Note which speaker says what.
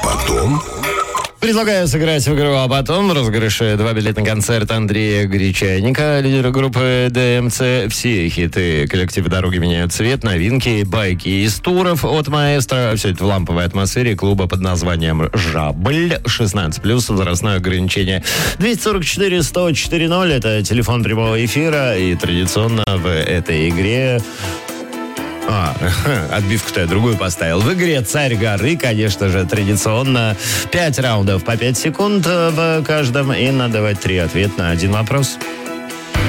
Speaker 1: потом...
Speaker 2: Предлагаю сыграть в игру, а потом розыгрыше 2 билета на концерт Андрея Гречаника, лидера группы ДМЦ. Все хиты коллектива «Дороги меняют цвет», новинки, байки из туров от маэстро. Все это в ламповой атмосфере клуба под названием «Жабль». 16+, возрастное ограничение. 244-104-0 – это телефон прямого эфира. И традиционно в этой игре... отбивку-то я другую поставил. В игре «Царь горы», конечно же, традиционно 5 раундов по 5 секунд в каждом. И надо давать 3 ответа на один вопрос.